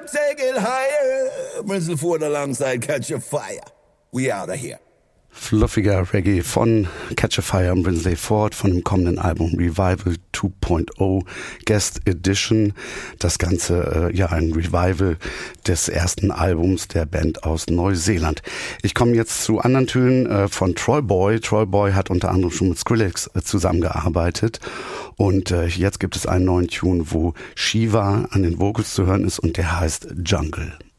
up, take it higher. Brinsley Ford alongside Catch a Fire. We out of here. Fluffiger Reggae von Catch a Fire und Brinsley Ford von dem kommenden Album Revival 2.0 Guest Edition. Das Ganze ein Revival des ersten Albums der Band aus Neuseeland. Ich komme jetzt zu anderen Tönen von Troy Boy. Troy Boy hat unter anderem schon mit Skrillex zusammengearbeitet und jetzt gibt es einen neuen Tune, wo Shiva an den Vocals zu hören ist und der heißt Jungle.